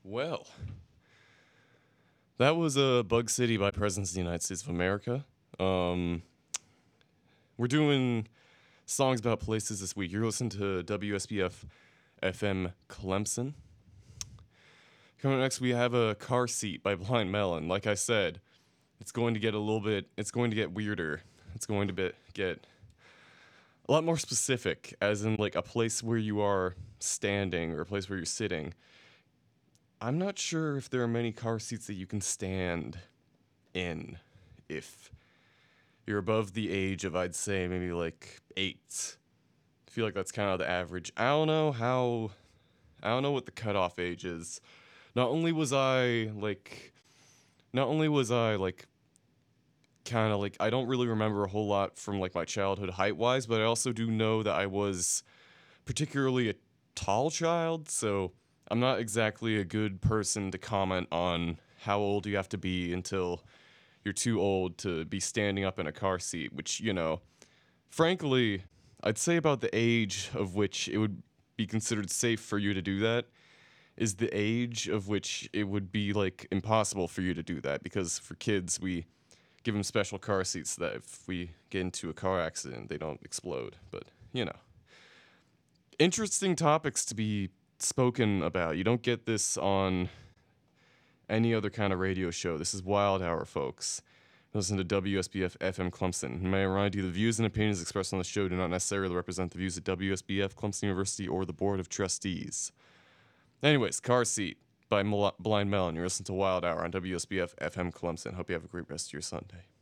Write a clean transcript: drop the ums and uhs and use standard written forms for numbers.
Well, that was Bug City by Presidents of the United States of America. Um, we're doing songs about places this week. You're listening to WSBF FM Clemson. Coming up next, we have a Car Seat by Blind Melon. Like I said, it's going to get weirder. It's going to get a lot more specific, as in like a place where you are standing or a place where you're sitting. I'm not sure if there are many car seats that you can stand in if you're above the age of, I'd say, maybe like 8. I feel like that's kind of the average. I don't know what the cutoff age is. Not only was I like kind of like I don't really remember a whole lot from like my childhood height wise, but I also do know that I was particularly a tall child, so I'm not exactly a good person to comment on how old you have to be until you're too old to be standing up in a car seat, which, frankly, I'd say about the age of which it would be considered safe for you to do that is the age of which it would be like impossible for you to do that, because for kids we give them special car seats so that if we get into a car accident they don't explode. But interesting topics to be spoken about. You don't get this on any other kind of radio show. This is Wild Hour, folks. Listen to WSBF FM Clemson. May I remind you, the views and opinions expressed on the show do not necessarily represent the views of WSBF, Clemson University, or the Board of Trustees. Anyways, Car Seat by Blind Melon. You're listening to Wild Hour on WSBF FM Clemson. Hope you have a great rest of your Sunday.